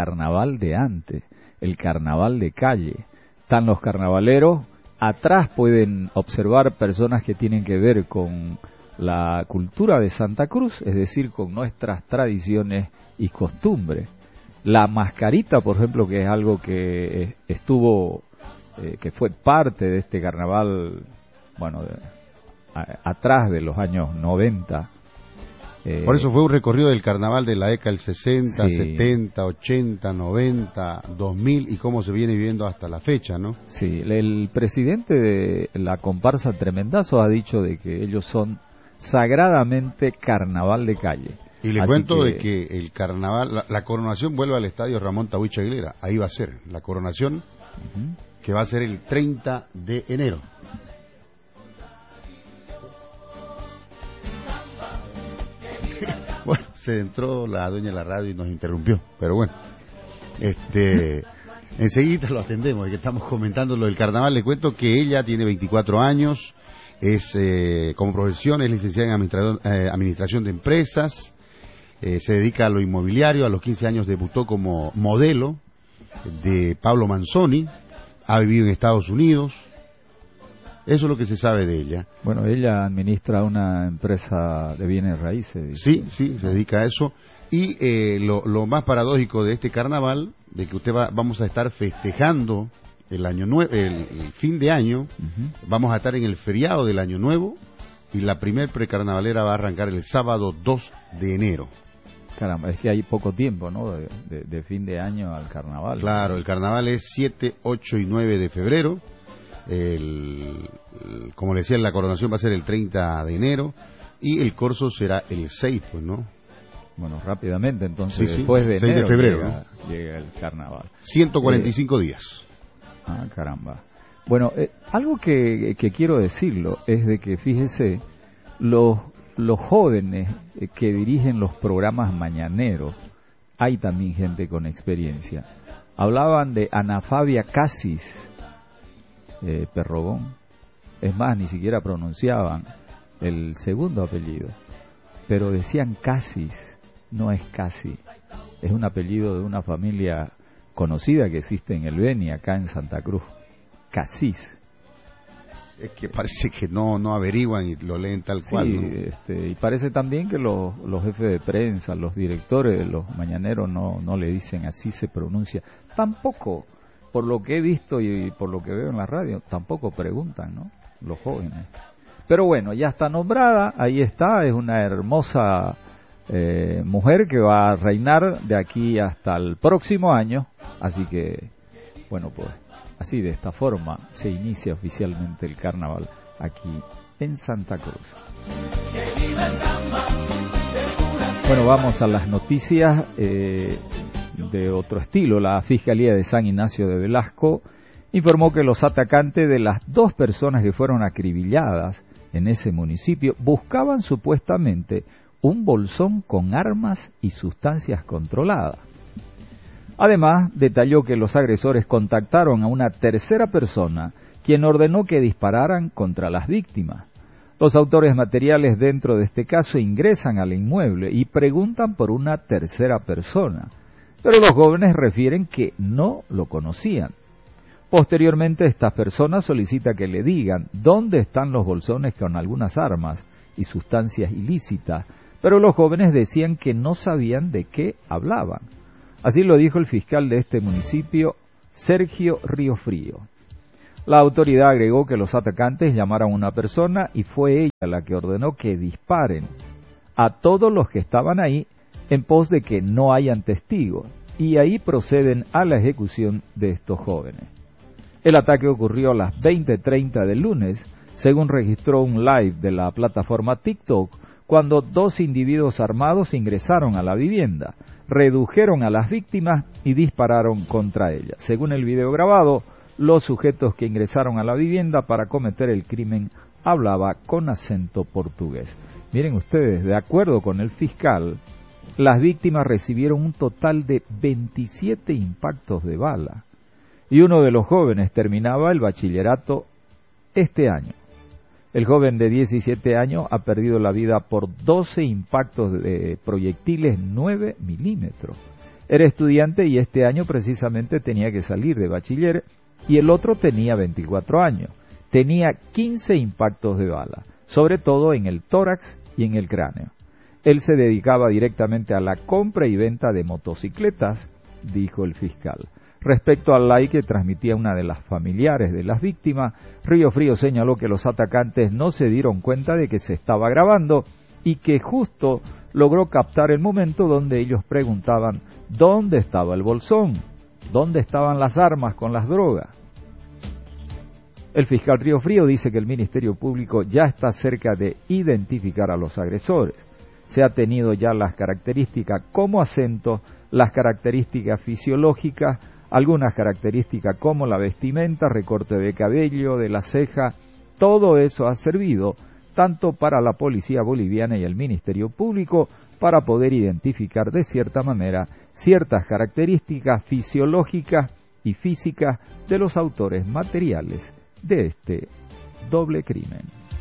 carnaval de antes, el carnaval de calle. Están los carnavaleros, atrás pueden observar personas que tienen que ver con la cultura de Santa Cruz, es decir, con nuestras tradiciones y costumbres. La mascarita, por ejemplo, que es algo que estuvo, que fue parte de este carnaval, bueno, atrás de los años 90. Por eso fue un recorrido del carnaval de la década del 60, Sí. 70, 80, 90, 2000 y cómo se viene viviendo hasta la fecha, ¿no? Sí, el presidente de la comparsa Tremendazo ha dicho de que ellos son sagradamente carnaval de calle. Y le Así cuento de que el carnaval, la coronación vuelve al estadio Ramón Tawich Aguilera, ahí va a ser la coronación, que va a ser el 30 de enero. Bueno, se entró la dueña de la radio y nos interrumpió, pero bueno, enseguida lo atendemos, que estamos comentando lo del carnaval. Le cuento que ella tiene 24 años, es como profesión es licenciada en administración de empresas, se dedica a lo inmobiliario. A los 15 años debutó como modelo de Pablo Manzoni, ha vivido en Estados Unidos. Eso es lo que se sabe de ella. Bueno, ella administra una empresa de bienes raíces. Dice. Sí, se dedica a eso. Y lo más paradójico de este carnaval, de que vamos a estar festejando el año nuevo, el fin de año, vamos a estar en el feriado del año nuevo, y la primer precarnavalera va a arrancar el sábado 2 de enero. Caramba, es que hay poco tiempo, ¿no? De fin de año al carnaval. Claro, el carnaval es 7, 8 y 9 de febrero. Como le decía, la coronación va a ser el 30 de enero y el corso será el 6, pues, ¿no? Bueno, rápidamente, entonces, Sí, después de 6 enero de febrero, llega el carnaval. 145 días. Ah, caramba. Bueno, algo que quiero decirlo es de que, fíjese, los jóvenes que dirigen los programas mañaneros, hay también gente con experiencia. Hablaban de Ana Fabia Casis, Perrogón. Es más, ni siquiera pronunciaban el segundo apellido, pero decían Casis, no es Casi, es un apellido de una familia conocida que existe en el Beni, acá en Santa Cruz. Casis. Es que parece que no averiguan y lo leen tal cual. Sí, ¿no? Y parece también que los jefes de prensa, los directores de los mañaneros no le dicen así se pronuncia. Tampoco, por lo que he visto y por lo que veo en la radio, tampoco preguntan, ¿no? Los jóvenes. Pero bueno, ya está nombrada, ahí está, es una hermosa mujer que va a reinar de aquí hasta el próximo año, así que, bueno, pues así, de esta forma, se inicia oficialmente el carnaval aquí en Santa Cruz. Bueno, vamos a las noticias de otro estilo. La Fiscalía de San Ignacio de Velasco informó que los atacantes de las 2 personas que fueron acribilladas en ese municipio buscaban supuestamente un bolsón con armas y sustancias controladas. Además, detalló que los agresores contactaron a una tercera persona, quien ordenó que dispararan contra las víctimas. Los autores materiales dentro de este caso ingresan al inmueble y preguntan por una tercera persona, pero los jóvenes refieren que no lo conocían. Posteriormente, estas personas solicitan que le digan dónde están los bolsones con algunas armas y sustancias ilícitas, pero los jóvenes decían que no sabían de qué hablaban. Así lo dijo el fiscal de este municipio, Sergio Riofrío. La autoridad agregó que los atacantes llamaron a una persona y fue ella la que ordenó que disparen a todos los que estaban ahí en pos de que no hayan testigos, y ahí proceden a la ejecución de estos jóvenes. El ataque ocurrió a las 20:30 del lunes, según registró un live de la plataforma TikTok, cuando 2 individuos armados ingresaron a la vivienda, redujeron a las víctimas y dispararon contra ellas. Según el video grabado, los sujetos que ingresaron a la vivienda para cometer el crimen hablaba con acento portugués. Miren ustedes, de acuerdo con el fiscal, las víctimas recibieron un total de 27 impactos de bala y uno de los jóvenes terminaba el bachillerato este año. El joven de 17 años ha perdido la vida por 12 impactos de proyectiles 9 milímetros. Era estudiante y este año precisamente tenía que salir de bachiller, y el otro tenía 24 años. Tenía 15 impactos de bala, sobre todo en el tórax y en el cráneo. Él se dedicaba directamente a la compra y venta de motocicletas, dijo el fiscal. Respecto al live que transmitía una de las familiares de las víctimas, Río Frío señaló que los atacantes no se dieron cuenta de que se estaba grabando y que justo logró captar el momento donde ellos preguntaban dónde estaba el bolsón, dónde estaban las armas con las drogas. El fiscal Río Frío dice que el Ministerio Público ya está cerca de identificar a los agresores. Se ha tenido ya las características como acento, las características fisiológicas, algunas características como la vestimenta, recorte de cabello, de la ceja. Todo eso ha servido tanto para la policía boliviana y el Ministerio Público para poder identificar de cierta manera ciertas características fisiológicas y físicas de los autores materiales de este doble crimen.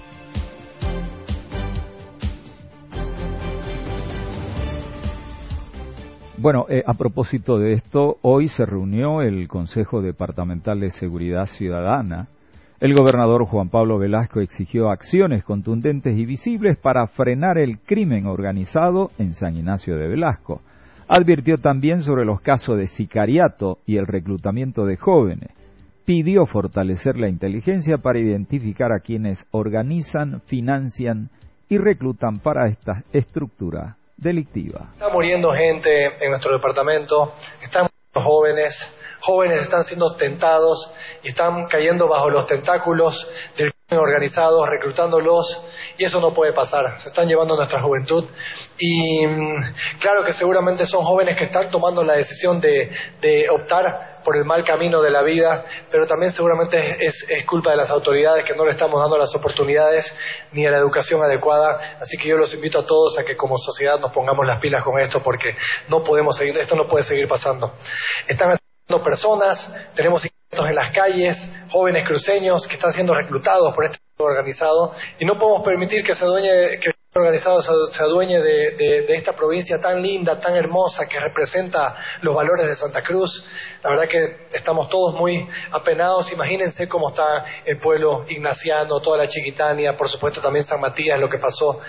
Bueno, a propósito de esto, hoy se reunió el Consejo Departamental de Seguridad Ciudadana. El gobernador Juan Pablo Velasco exigió acciones contundentes y visibles para frenar el crimen organizado en San Ignacio de Velasco. Advirtió también sobre los casos de sicariato y el reclutamiento de jóvenes. Pidió fortalecer la inteligencia para identificar a quienes organizan, financian y reclutan para esta estructura delictiva. Está muriendo gente en nuestro departamento, están muriendo jóvenes están siendo tentados y están cayendo bajo los tentáculos del crimen organizado, reclutándolos, y eso no puede pasar. Se están llevando nuestra juventud y claro que seguramente son jóvenes que están tomando la decisión de optar por el mal camino de la vida, pero también seguramente es culpa de las autoridades que no le estamos dando las oportunidades ni a la educación adecuada. Así que yo los invito a todos a que como sociedad nos pongamos las pilas con esto, porque no podemos seguir, esto no puede seguir pasando. Están atendiendo personas, tenemos en las calles, jóvenes cruceños que están siendo reclutados por este organizado, y no podemos permitir que el organizado se adueñe de esta provincia tan linda, tan hermosa, que representa los valores de Santa Cruz. La verdad que estamos todos muy apenados. Imagínense cómo está el pueblo ignaciano, toda la Chiquitania, por supuesto también San Matías, lo que pasó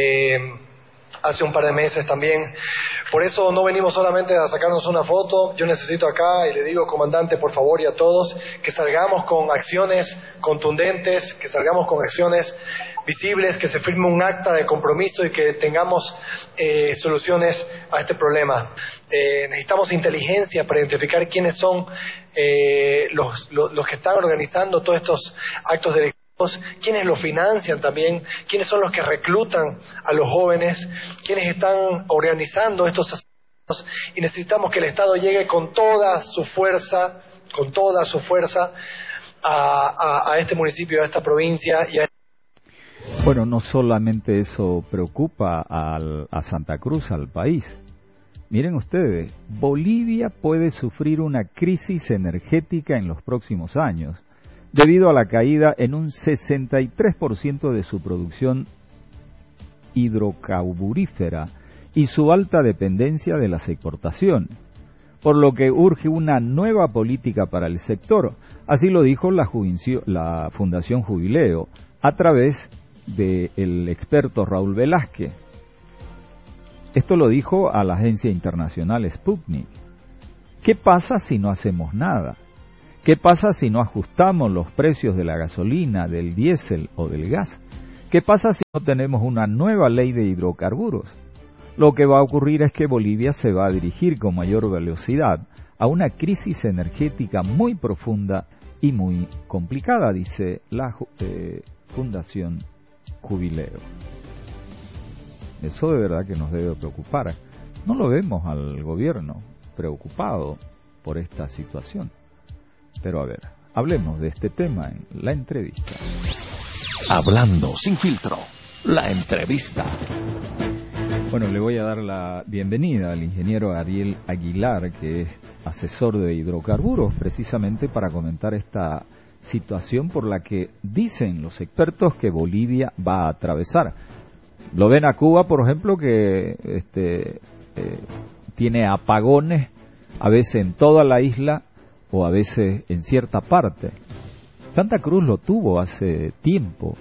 hace un par de meses también. Por eso no venimos solamente a sacarnos una foto. Yo necesito acá, y le digo, comandante, por favor, y a todos, que salgamos con acciones contundentes, que salgamos con acciones visibles, que se firme un acta de compromiso y que tengamos soluciones a este problema. Necesitamos inteligencia para identificar quiénes son los que están organizando todos estos actos delictivos, quiénes los financian también, quiénes son los que reclutan a los jóvenes, quiénes están organizando estos asesinatos, y necesitamos que el Estado llegue con toda su fuerza a este municipio, a esta provincia y a... Bueno, no solamente eso preocupa a Santa Cruz, al país. Miren ustedes, Bolivia puede sufrir una crisis energética en los próximos años, debido a la caída en un 63% de su producción hidrocarburífera y su alta dependencia de las exportaciones, por lo que urge una nueva política para el sector. Así lo dijo la Fundación Jubileo, a través del experto Raúl Velázquez. Esto lo dijo a la agencia internacional Sputnik. ¿Qué pasa si no hacemos nada? ¿Qué pasa si no ajustamos los precios de la gasolina, del diésel o del gas? ¿Qué pasa si no tenemos una nueva ley de hidrocarburos? Lo que va a ocurrir es que Bolivia se va a dirigir con mayor velocidad a una crisis energética muy profunda y muy complicada, dice la Fundación Jubileo. Eso de verdad que nos debe preocupar. No lo vemos al gobierno preocupado por esta situación. Pero a ver, hablemos de este tema en la entrevista. Hablando sin filtro, la entrevista. Bueno, le voy a dar la bienvenida al ingeniero Ariel Aguilar, que es asesor de hidrocarburos, precisamente para comentar esta situación por la que dicen los expertos que Bolivia va a atravesar. Lo ven a Cuba, por ejemplo, que tiene apagones a veces en toda la isla o a veces en cierta parte. Santa Cruz lo tuvo hace tiempo,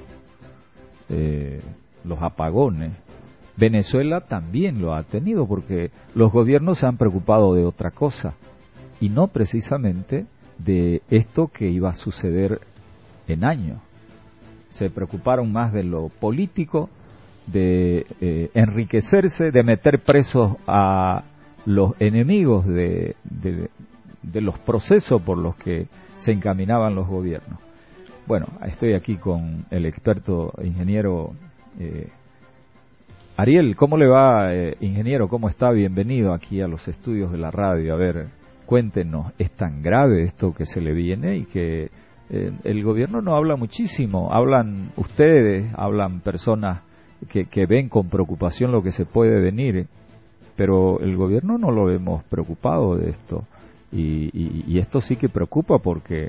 los apagones. Venezuela también lo ha tenido porque los gobiernos se han preocupado de otra cosa y no precisamente de esto que iba a suceder en años. Se preocuparon más de lo político, de enriquecerse, de meter presos a los enemigos de los procesos por los que se encaminaban los gobiernos. Bueno, estoy aquí con el experto ingeniero Ariel. ¿Cómo le va, ingeniero? ¿Cómo está? Bienvenido aquí a los estudios de la radio. A ver, cuéntenos, ¿es tan grave esto que se le viene y que el gobierno no habla muchísimo? Hablan ustedes, hablan personas que ven con preocupación lo que se puede venir, pero el gobierno no lo vemos preocupado de esto. Y esto sí que preocupa porque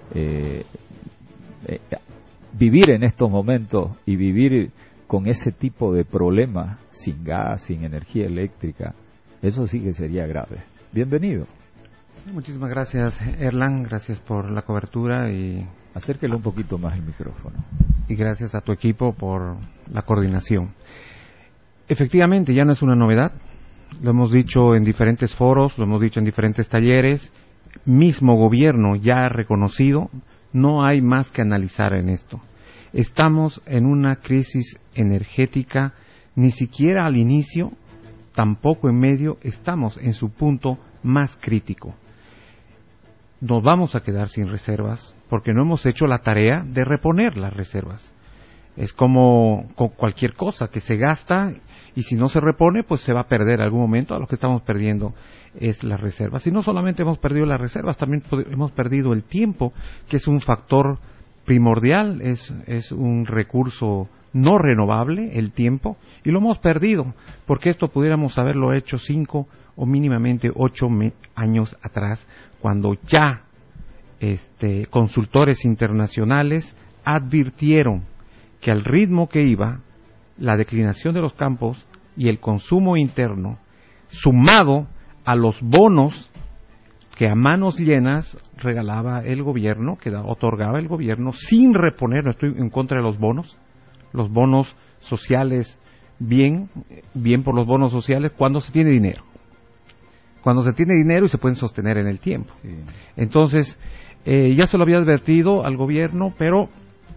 vivir en estos momentos y vivir con ese tipo de problemas, sin gas, sin energía eléctrica, eso sí que sería grave. Bienvenido. Muchísimas gracias, Erlan, gracias por la cobertura y acérquele un poquito más el micrófono. Y gracias a tu equipo por la coordinación. Efectivamente, ya no es una novedad, lo hemos dicho en diferentes foros, lo hemos dicho en diferentes talleres, mismo gobierno ya ha reconocido, no hay más que analizar en esto. Estamos en una crisis energética, ni siquiera al inicio, tampoco en medio, estamos en su punto más crítico. Nos vamos a quedar sin reservas porque no hemos hecho la tarea de reponer las reservas. Es como con cualquier cosa que se gasta y si no se repone, pues se va a perder en algún momento. A lo que estamos perdiendo es las reservas. Y no solamente hemos perdido las reservas, también hemos perdido el tiempo, que es un factor primordial, es un recurso no renovable, el tiempo, y lo hemos perdido, porque esto pudiéramos haberlo hecho 5 o mínimamente 8 años atrás, cuando ya consultores internacionales advirtieron que al ritmo que iba, la declinación de los campos y el consumo interno, sumado a los bonos que a manos llenas regalaba el gobierno, que otorgaba el gobierno sin reponer, no estoy en contra de los bonos sociales, bien por los bonos sociales cuando se tiene dinero. Cuando se tiene dinero y se pueden sostener en el tiempo. Sí. Entonces, ya se lo había advertido al gobierno, pero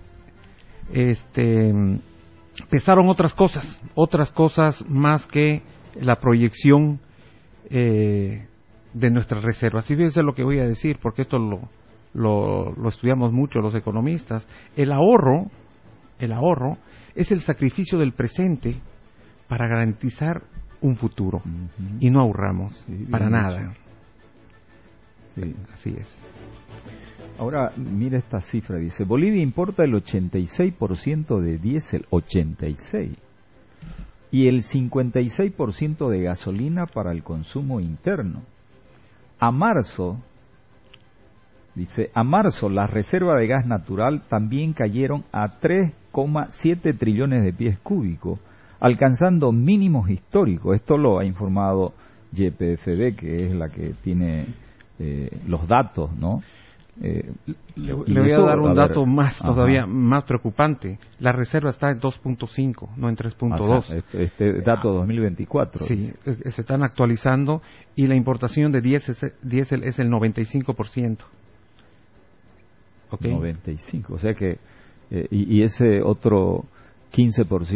pesaron otras cosas más que la proyección de nuestras reservas. Y fíjense lo que voy a decir, porque esto lo estudiamos mucho los economistas. El ahorro es el sacrificio del presente para garantizar un futuro. Uh-huh. Y no ahorramos para nada. Sí. Así es. Ahora, mira esta cifra, dice, Bolivia importa el 86% de diésel, 86%, y el 56% de gasolina para el consumo interno. A marzo, las reservas de gas natural también cayeron a 3,7 trillones de pies cúbicos, alcanzando mínimos históricos. Esto lo ha informado YPFB, que es la que tiene los datos, ¿no? Le voy a dar un dato más todavía más preocupante. La reserva está en 2.5, no en 3.2. Este dato 2024. Sí, se están actualizando y la importación de diésel es el 95%. ¿Okay? 95, o sea que y ese otro 15%